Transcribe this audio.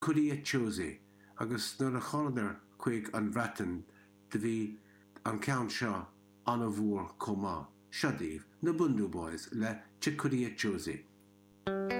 Curí a Chosé, agus nuair a choradar chuig an bhreatain de bhí an ceann seo an a bhúr comá. Siodíomh na Bundu Boys le Curí a Chosé.